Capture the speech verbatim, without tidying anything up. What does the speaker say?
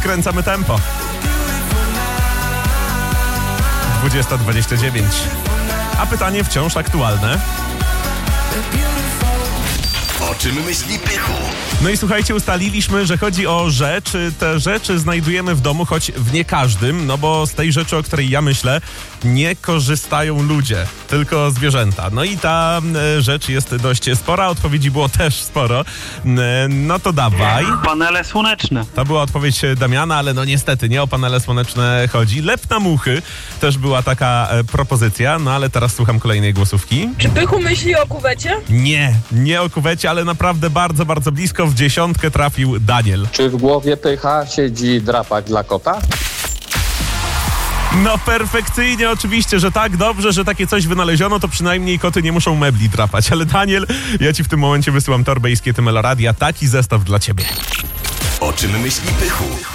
Kręcamy tempo. dwudziesta dwadzieścia dziewięć. A pytanie wciąż aktualne. O czym myśli Pychu? No i słuchajcie, ustaliliśmy, że chodzi o rzeczy. Te rzeczy znajdujemy w domu, choć w nie każdym, no bo z tej rzeczy, o której ja myślę, nie korzystają ludzie, tylko zwierzęta. No i ta e, rzecz jest dość spora, odpowiedzi było też sporo. E, no to dawaj. Panele słoneczne. To była odpowiedź Damiana, ale no niestety nie o panele słoneczne chodzi. Lep na muchy też była taka e, propozycja, no ale teraz słucham kolejnej głosówki. Czy Pychu myśli o kuwecie? Nie, nie o kuwecie, ale naprawdę bardzo, bardzo blisko. W dziesiątkę trafił Daniel. Czy w głowie Pycha siedzi drapak dla kota? No perfekcyjnie, oczywiście, że tak. Dobrze, że takie coś wynaleziono, to przynajmniej koty nie muszą mebli drapać. Ale Daniel, ja ci w tym momencie wysyłam torbę i skiety Meloradia. Taki zestaw dla ciebie. O czym myśli Pychu?